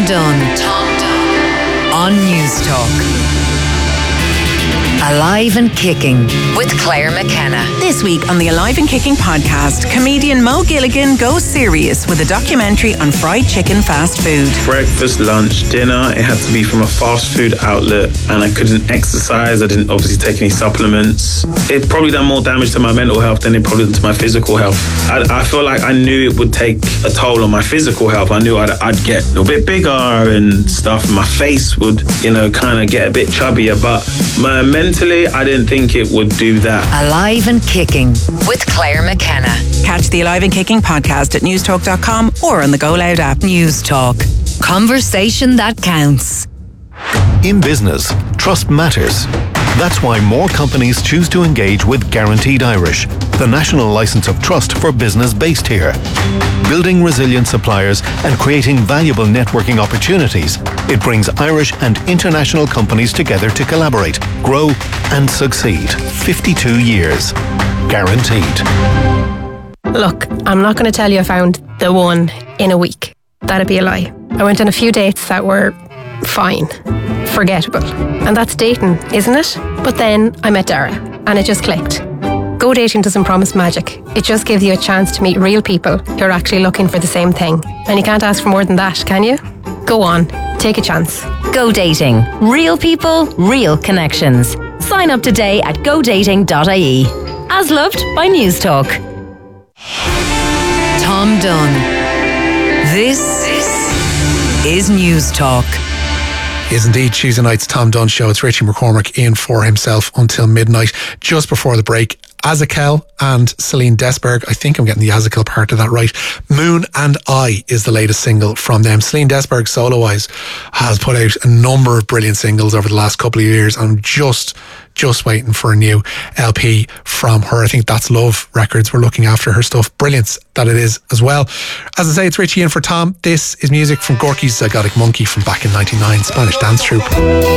Dunn. Tom Dunn. On News Talk. Alive and Kicking with Claire McKenna. This week on the Alive and Kicking podcast, comedian Mo Gilligan goes serious with a documentary on fried chicken fast food. Breakfast, lunch, dinner, it had to be from a fast food outlet, and I couldn't exercise. I didn't obviously take any supplements. It probably done more damage to my mental health than it probably did to my physical health. I feel like I knew it would take a toll on my physical health. I knew I'd get a little bit bigger and stuff. My face would, kind of get a bit chubbier, but mentally, I didn't think it would do that. Alive and Kicking with Claire McKenna. Catch the Alive and Kicking podcast at newstalk.com or on the Go Loud app. News Talk. Conversation that counts. In business, trust matters. That's why more companies choose to engage with Guaranteed Irish, the national licence of trust for business based here. Building resilient suppliers and creating valuable networking opportunities, it brings Irish and international companies together to collaborate, grow and succeed. 52 years. Guaranteed. Look, I'm not going to tell you I found the one in a week. That'd be a lie. I went on a few dates that were fine, forgettable. And that's dating, isn't it? But then I met Dara and it just clicked. Go dating doesn't promise magic. It just gives you a chance to meet real people who are actually looking for the same thing. And you can't ask for more than that, can you? Go on, take a chance. Go dating. Real people, real connections. Sign up today at godating.ie. As loved by News Talk. Tom Dunn. This is News Talk. Is indeed Tuesday night's Tom Dunn show. It's Richie McCormick in for himself until midnight. Just before the break, Azakel and Celine Desberg. I think I'm getting the Azakel part of that right. Moon and I is the latest single from them. Celine Desberg, solo-wise, has put out a number of brilliant singles over the last couple of years. I'm just waiting for a new LP from her. I think That's Love Records. We're looking after her stuff. Brilliant that it is as well. As I say, it's Richie in for Tom. This is music from Gorky's Zygotic Monkey from back in '99, Spanish dance troupe.